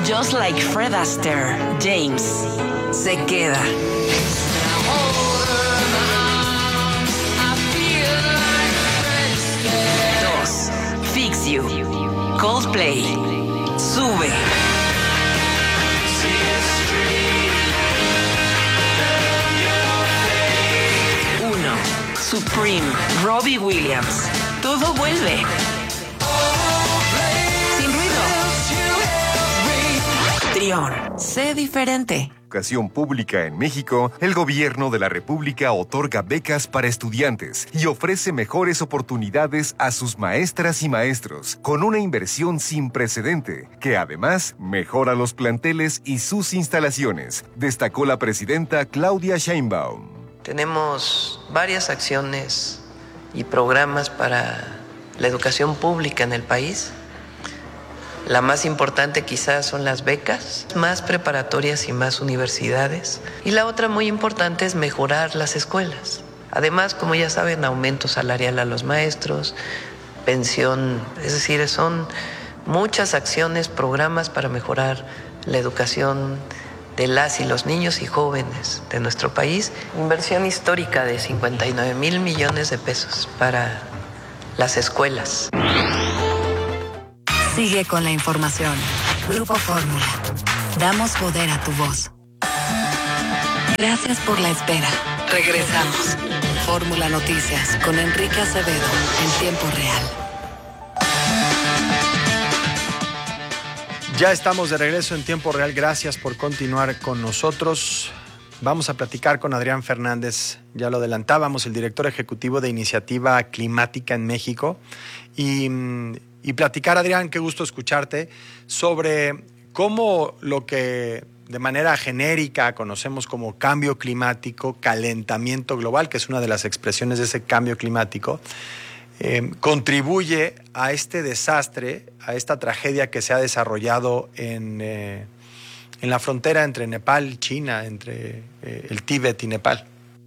Just like Fred Astaire, James se queda. 2. Fix You, Coldplay, sube. 1. Supreme, Robbie Williams, todo vuelve. Sin ruido. Trión, sé diferente. Educación pública en México, el gobierno de la República otorga becas para estudiantes y ofrece mejores oportunidades a sus maestras y maestros, con una inversión sin precedente, que además mejora los planteles y sus instalaciones, destacó la presidenta Claudia Sheinbaum. Tenemos varias acciones y programas para la educación pública en el país. La más importante quizás son las becas, más preparatorias y más universidades. Y la otra muy importante es mejorar las escuelas. Además, como ya saben, aumento salarial a los maestros, pensión, es decir, son muchas acciones, programas para mejorar la educación de las y los niños y jóvenes de nuestro país. Inversión histórica de 59,000 millones de pesos para las escuelas. Sigue con la información. Grupo Fórmula. Damos poder a tu voz. Gracias por la espera. Regresamos. Fórmula Noticias con Enrique Acevedo en tiempo real. Ya estamos de regreso en tiempo real. Gracias por continuar con nosotros. Vamos a platicar con Adrián Fernández, ya lo adelantábamos, el director ejecutivo de Iniciativa Climática en México. Y platicar, Adrián, qué gusto escucharte, sobre cómo lo que de manera genérica conocemos como cambio climático, calentamiento global, que es una de las expresiones de ese cambio climático, contribuye a este desastre, a esta tragedia que se ha desarrollado en la frontera entre Nepal y China, entre el Tíbet y Nepal.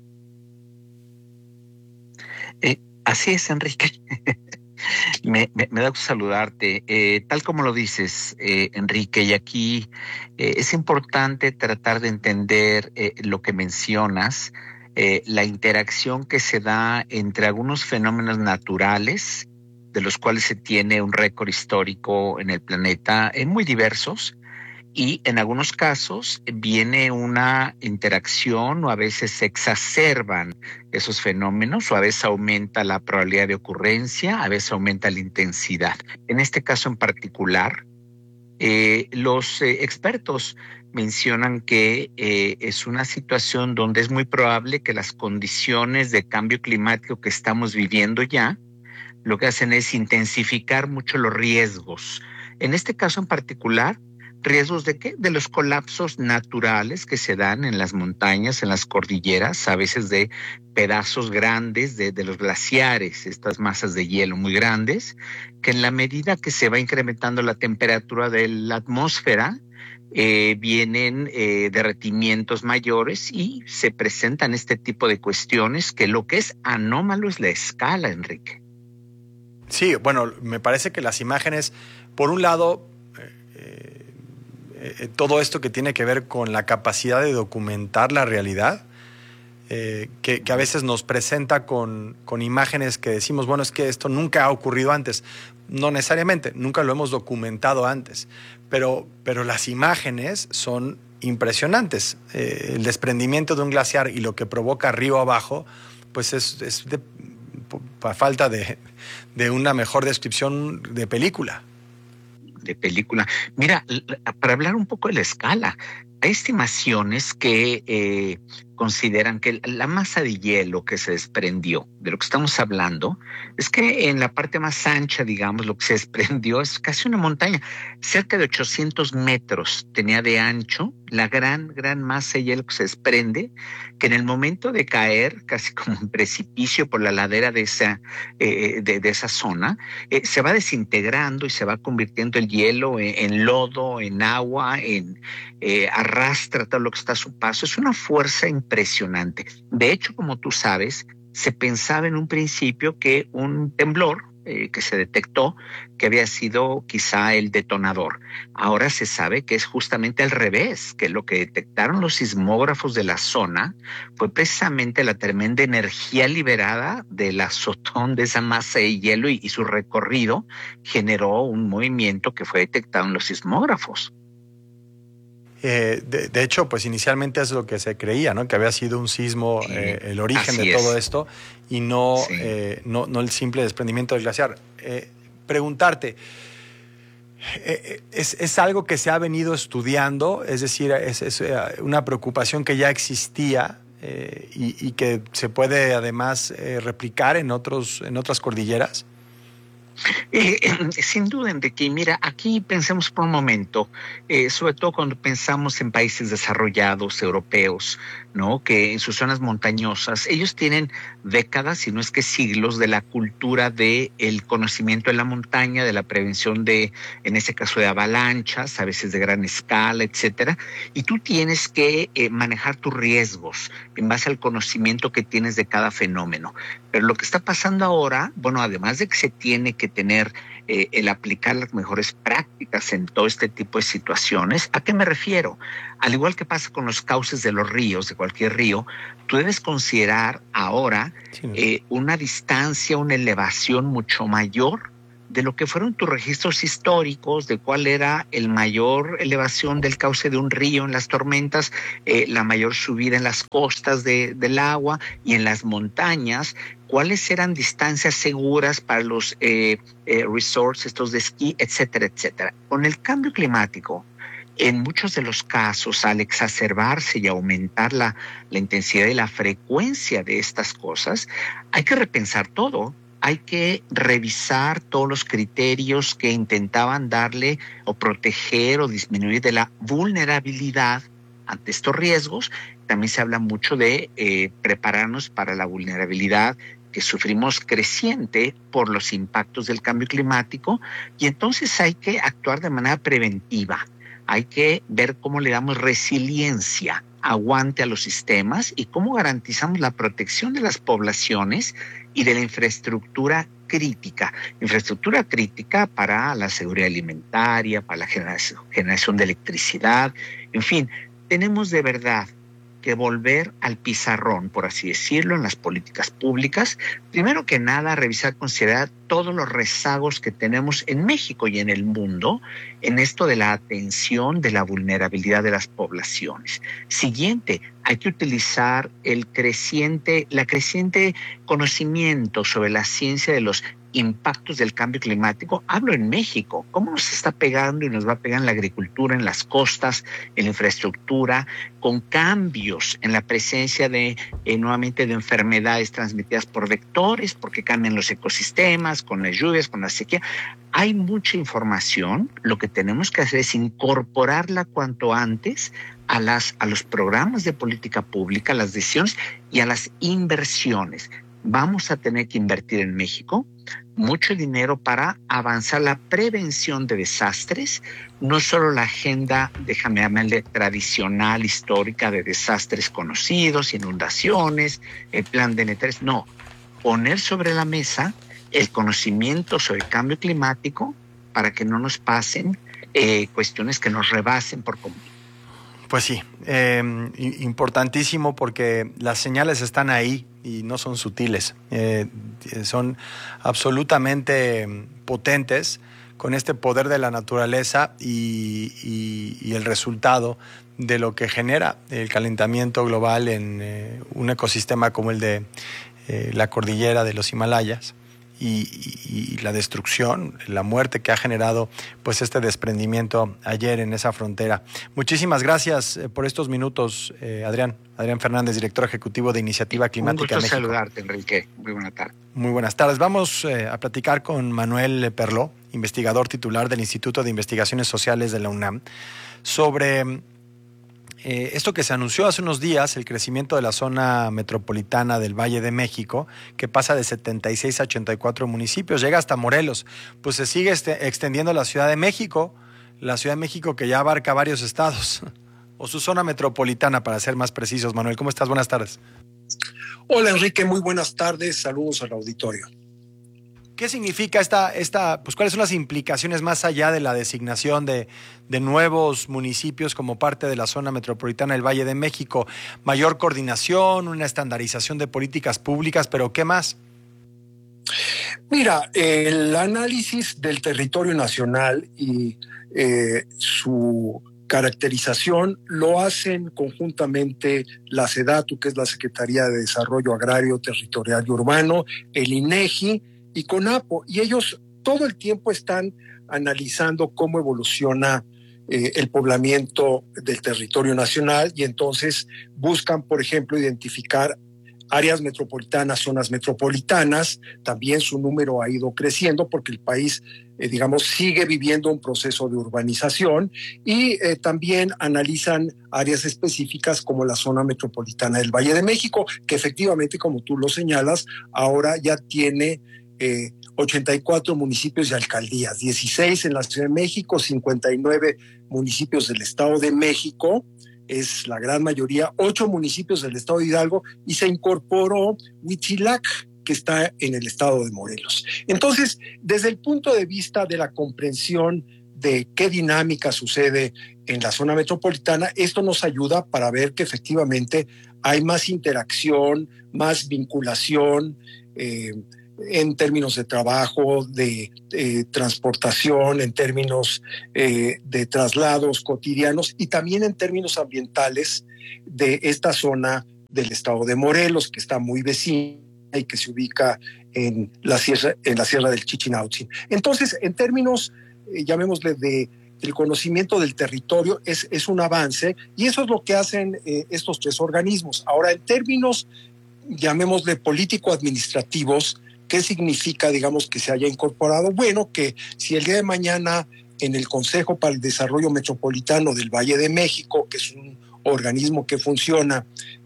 Así es, Enrique. Me da gusto saludarte. Tal como lo dices, Enrique, y aquí es importante tratar de entender lo que mencionas, la interacción que se da entre algunos fenómenos naturales, de los cuales se tiene un récord histórico en el planeta, muy diversos, y en algunos casos viene una interacción o a veces se exacerban esos fenómenos o a veces aumenta la probabilidad de ocurrencia, a veces aumenta la intensidad. En este caso en particular, los expertos mencionan que es una situación donde es muy probable que las condiciones de cambio climático que estamos viviendo ya, lo que hacen es intensificar mucho los riesgos. En este caso en particular, ¿riesgos de qué? De los colapsos naturales que se dan en las montañas, en las cordilleras, a veces de pedazos grandes de los glaciares, estas masas de hielo muy grandes, que en la medida que se va incrementando la temperatura de la atmósfera, vienen derretimientos mayores y se presentan este tipo de cuestiones que lo que es anómalo es la escala, Enrique. Sí, bueno, me parece que las imágenes, por un lado, todo esto que tiene que ver con la capacidad de documentar la realidad, que a veces nos presenta con imágenes que decimos, bueno, es que esto nunca ha ocurrido antes. No necesariamente, nunca lo hemos documentado antes, pero las imágenes son impresionantes. El desprendimiento de un glaciar y lo que provoca río abajo, pues es a falta de una mejor descripción de película. Mira, para hablar un poco de la escala, hay estimaciones que consideran que la masa de hielo que se desprendió, de lo que estamos hablando, es que en la parte más ancha, digamos, lo que se desprendió es casi una montaña, cerca de 800 metros tenía de ancho la gran masa de hielo que se desprende, que en el momento de caer, casi como un precipicio por la ladera de esa zona, se va desintegrando y se va convirtiendo el hielo en lodo, en agua, arrastra todo lo que está a su paso. Es una fuerza impresionante. De hecho, como tú sabes, se pensaba en un principio que un temblor, que se detectó que había sido quizá el detonador. Ahora se sabe que es justamente al revés, que lo que detectaron los sismógrafos de la zona fue precisamente la tremenda energía liberada del azotón de esa masa de hielo y su recorrido generó un movimiento que fue detectado en los sismógrafos. De hecho, pues inicialmente es lo que se creía, ¿no? Que había sido un sismo el origen de todo esto y no el simple desprendimiento del glaciar. Preguntarte, ¿es algo que se ha venido estudiando? Es decir, ¿es una preocupación que ya existía y que se puede además replicar en otras cordilleras? Sin duda, Enrique. Mira, aquí pensemos por un momento, sobre todo cuando pensamos en países desarrollados, europeos, ¿no? Que en sus zonas montañosas, ellos tienen décadas, si no es que siglos, de la cultura del conocimiento de la montaña, de la prevención de, en ese caso, de avalanchas, a veces de gran escala, etcétera. Y tú tienes que manejar tus riesgos en base al conocimiento que tienes de cada fenómeno. Pero lo que está pasando ahora, bueno, además de que se tiene que tener el aplicar las mejores prácticas en todo este tipo de situaciones, ¿a qué me refiero? Al igual que pasa con los cauces de los ríos, de cualquier río, tú debes considerar ahora una distancia, una elevación mucho mayor de lo que fueron tus registros históricos, de cuál era el mayor elevación del cauce de un río en las tormentas, la mayor subida en las costas del agua y en las montañas, cuáles eran distancias seguras para los resorts, estos de esquí, etcétera, etcétera. Con el cambio climático, en muchos de los casos, al exacerbarse y aumentar la intensidad y la frecuencia de estas cosas, hay que repensar todo. Hay que revisar todos los criterios que intentaban darle o proteger o disminuir de la vulnerabilidad ante estos riesgos. También se habla mucho de prepararnos para la vulnerabilidad que sufrimos creciente por los impactos del cambio climático, y entonces hay que actuar de manera preventiva. Hay que ver cómo le damos resiliencia, aguante a los sistemas y cómo garantizamos la protección de las poblaciones y de la infraestructura crítica. Infraestructura crítica para la seguridad alimentaria, para la generación de electricidad. En fin, tenemos de verdad que volver al pizarrón, por así decirlo, en las políticas públicas. Primero que nada, revisar, considerar todos los rezagos que tenemos en México y en el mundo en esto de la atención de la vulnerabilidad de las poblaciones. Siguiente, hay que utilizar la creciente conocimiento sobre la ciencia de los impactos del cambio climático. Hablo en México, cómo nos está pegando y nos va a pegar en la agricultura, en las costas, en la infraestructura, con cambios en la presencia de nuevamente de enfermedades transmitidas por vectores, porque cambian los ecosistemas, con las lluvias, con la sequía. Hay mucha información. Lo que tenemos que hacer es incorporarla cuanto antes a los programas de política pública, a las decisiones y a las inversiones. Vamos a tener que invertir en México mucho dinero para avanzar la prevención de desastres, no solo la agenda, déjame llamarle tradicional, histórica de desastres conocidos, inundaciones, el plan de NETERES, no, poner sobre la mesa el conocimiento sobre el cambio climático para que no nos pasen cuestiones que nos rebasen por completo. Pues sí, importantísimo porque las señales están ahí y no son sutiles, son absolutamente potentes con este poder de la naturaleza y el resultado de lo que genera el calentamiento global en un ecosistema como el de la cordillera de los Himalayas. Y la destrucción, la muerte que ha generado pues este desprendimiento ayer en esa frontera. Muchísimas gracias por estos minutos, Adrián Fernández, director ejecutivo de Iniciativa Climática Un gusto México. saludarte, Enrique. Muy buena tarde. Muy buenas tardes. Vamos a platicar con Manuel Perló, investigador titular del Instituto de Investigaciones Sociales de la UNAM, sobre esto que se anunció hace unos días, el crecimiento de la zona metropolitana del Valle de México, que pasa de 76 a 84 municipios, llega hasta Morelos, pues se sigue extendiendo la Ciudad de México que ya abarca varios estados, o su zona metropolitana, para ser más precisos. Manuel, ¿cómo estás? Buenas tardes. Hola, Enrique, muy buenas tardes, saludos al auditorio. ¿Qué significa pues cuáles son las implicaciones más allá de la designación de nuevos municipios como parte de la zona metropolitana del Valle de México? Mayor coordinación, una estandarización de políticas públicas, pero ¿qué más? Mira, el análisis del territorio nacional y su caracterización lo hacen conjuntamente la SEDATU, que es la Secretaría de Desarrollo Agrario, Territorial y Urbano, el INEGI y CONAPO, y ellos todo el tiempo están analizando cómo evoluciona el poblamiento del territorio nacional, y entonces buscan, por ejemplo, identificar áreas metropolitanas, zonas metropolitanas. También su número ha ido creciendo porque el país, sigue viviendo un proceso de urbanización, y también analizan áreas específicas como la zona metropolitana del Valle de México, que efectivamente, como tú lo señalas, ahora ya tiene 84 municipios y alcaldías, 16 en la Ciudad de México, 59 municipios del Estado de México, es la gran mayoría, 8 municipios del Estado de Hidalgo, y se incorporó Huitzilac, que está en el Estado de Morelos. Entonces, desde el punto de vista de la comprensión de qué dinámica sucede en la zona metropolitana, esto nos ayuda para ver que efectivamente hay más interacción, más vinculación, en términos de trabajo, de transportación, en términos de traslados cotidianos, y también en términos ambientales de esta zona del Estado de Morelos, que está muy vecina y que se ubica en la sierra del Chichinautzin. Entonces, en términos, llamémosle del conocimiento del territorio, es un avance, y eso es lo que hacen estos tres organismos. Ahora, en términos, llamémosle político-administrativos, ¿qué significa, que se haya incorporado? Bueno, que si el día de mañana en el Consejo para el Desarrollo Metropolitano del Valle de México, que es un organismo que funciona,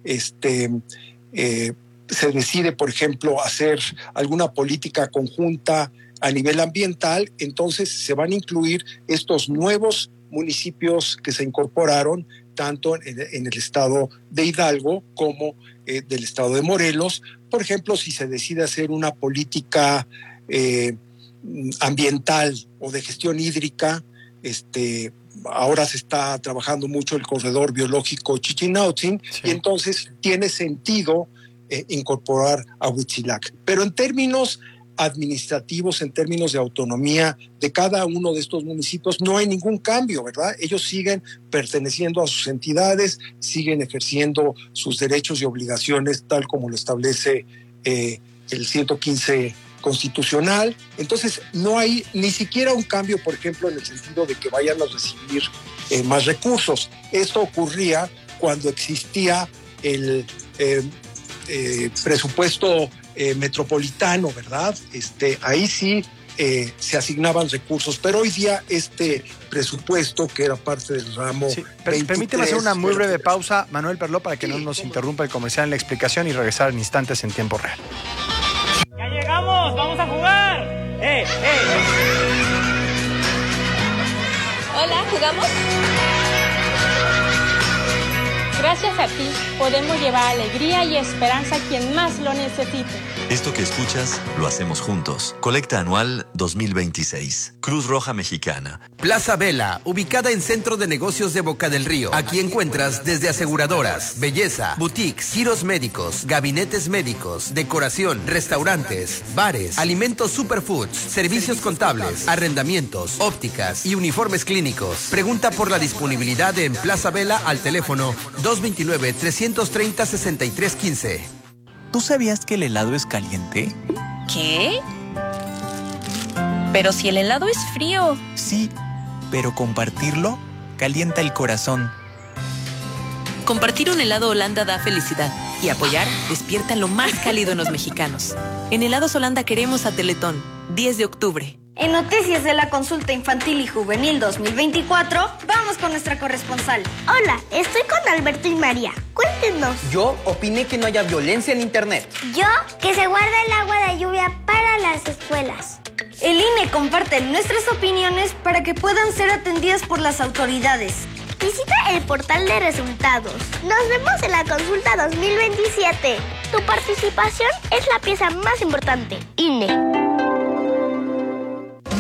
se decide, por ejemplo, hacer alguna política conjunta a nivel ambiental, entonces se van a incluir estos nuevos municipios que se incorporaron, tanto en el estado de Hidalgo como del estado de Morelos. Por ejemplo, si se decide hacer una política ambiental o de gestión hídrica, ahora se está trabajando mucho el corredor biológico Chichinautzin, sí, y entonces tiene sentido incorporar a Huitzilac. Pero en términos administrativos, en términos de autonomía de cada uno de estos municipios, no hay ningún cambio, ¿verdad? Ellos siguen perteneciendo a sus entidades, siguen ejerciendo sus derechos y obligaciones tal como lo establece el 115 constitucional. Entonces, no hay ni siquiera un cambio, por ejemplo, en el sentido de que vayan a recibir más recursos. Esto ocurría cuando existía el presupuesto metropolitano, ¿verdad? Ahí sí se asignaban recursos, pero hoy día este presupuesto, que era parte del ramo... Sí, 23, permíteme hacer una muy breve pausa, Manuel Perló, para que no nos interrumpa el comercial en la explicación, y regresar en instantes en tiempo real. ¡Ya llegamos! ¡Vamos a jugar! Hola, ¿jugamos? Gracias a ti podemos llevar alegría y esperanza a quien más lo necesite. Esto que escuchas lo hacemos juntos. Colecta anual 2026. Cruz Roja Mexicana. Plaza Vela, ubicada en Centro de Negocios de Boca del Río. Aquí encuentras desde aseguradoras, belleza, boutiques, giros médicos, gabinetes médicos, decoración, restaurantes, bares, alimentos superfoods, servicios contables, arrendamientos, ópticas y uniformes clínicos. Pregunta por la disponibilidad en Plaza Vela al teléfono 229-330-6315. ¿Tú sabías que el helado es caliente? ¿Qué? Pero si el helado es frío. Sí, pero compartirlo calienta el corazón. Compartir un helado Holanda da felicidad y apoyar despierta lo más cálido en los mexicanos. En Helados Holanda queremos a Teletón, 10 de octubre. En Noticias de la Consulta Infantil y Juvenil 2024, vamos con nuestra corresponsal. Hola, estoy con Alberto y María. Cuéntenos. Yo opiné que no haya violencia en Internet. Yo, que se guarde el agua de lluvia para las escuelas. El INE comparte nuestras opiniones para que puedan ser atendidas por las autoridades. Visita el portal de resultados. Nos vemos en la Consulta 2027. Tu participación es la pieza más importante. INE.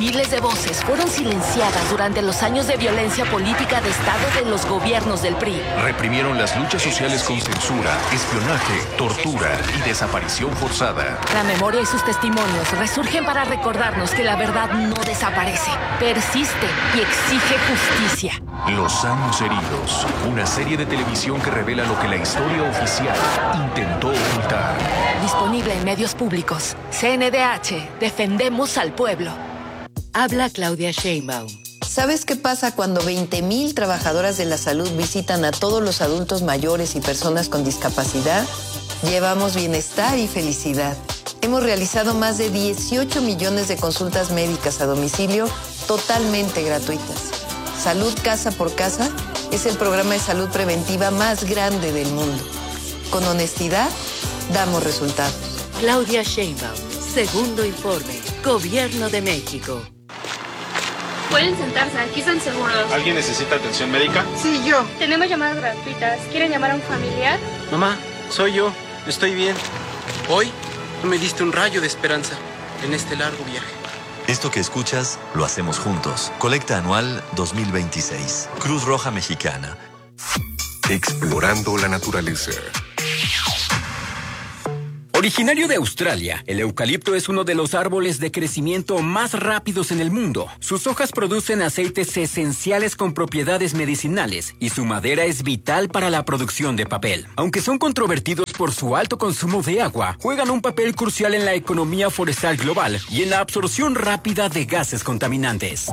Miles de voces fueron silenciadas durante los años de violencia política de Estado de los gobiernos del PRI. Reprimieron las luchas sociales con censura, espionaje, tortura y desaparición forzada. La memoria y sus testimonios resurgen para recordarnos que la verdad no desaparece, persiste y exige justicia. Los años heridos, una serie de televisión que revela lo que la historia oficial intentó ocultar. Disponible en medios públicos. CNDH, defendemos al pueblo. Habla Claudia Sheinbaum. ¿Sabes qué pasa cuando 20,000 trabajadoras de la salud visitan a todos los adultos mayores y personas con discapacidad? Llevamos bienestar y felicidad. Hemos realizado más de 18 millones de consultas médicas a domicilio totalmente gratuitas. Salud Casa por Casa es el programa de salud preventiva más grande del mundo. Con honestidad, damos resultados. Claudia Sheinbaum, segundo informe, Gobierno de México. Pueden sentarse, aquí están seguros. ¿Alguien necesita atención médica? Sí, yo. Tenemos llamadas gratuitas. ¿Quieren llamar a un familiar? Mamá, soy yo. Estoy bien. Hoy me diste un rayo de esperanza en este largo viaje. Esto que escuchas, lo hacemos juntos. Colecta anual 2026. Cruz Roja Mexicana. Explorando la naturaleza. Originario de Australia, el eucalipto es uno de los árboles de crecimiento más rápidos en el mundo. Sus hojas producen aceites esenciales con propiedades medicinales y su madera es vital para la producción de papel. Aunque son controvertidos por su alto consumo de agua, juegan un papel crucial en la economía forestal global y en la absorción rápida de gases contaminantes.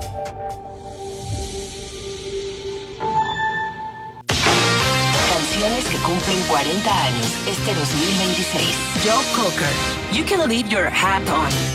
Canciones que cumplen 40 años este 2026. Joe Cocker, You Can Leave Your Hat On.